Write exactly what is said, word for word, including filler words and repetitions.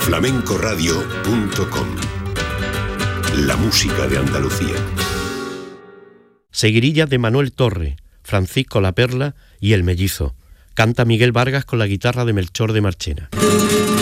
flamenco radio punto com. La música de Andalucía. Seguirillas de Manuel Torre, Francisco La Perla y El Mellizo. Canta Miguel Vargas con la guitarra de Melchor de Marchena.